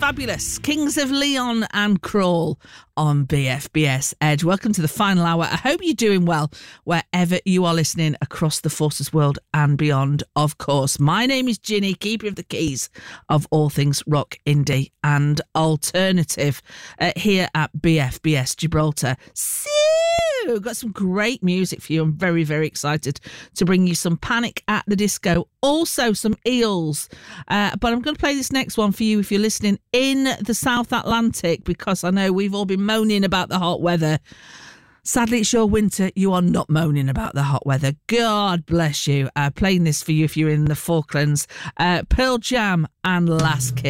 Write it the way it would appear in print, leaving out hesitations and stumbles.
fabulous. Kings of Leon and Crawl on BFBS Edge. Welcome to the final hour. I hope you're doing well wherever you are listening across the Forces world and beyond, of course. My name is Ginny, keeper of the keys of all things rock, indie and alternative here at BFBS Gibraltar. So, got some great music for you. I'm very, very excited to bring you some Panic at the Disco, also some Eels. But I'm going to play this next one for you if you're listening in the South Atlantic, because I know we've all been moaning about the hot weather. Sadly, it's your winter. You are not moaning about the hot weather. God bless you. Playing this for you if you're in the Falklands. Pearl Jam and Last Kiss.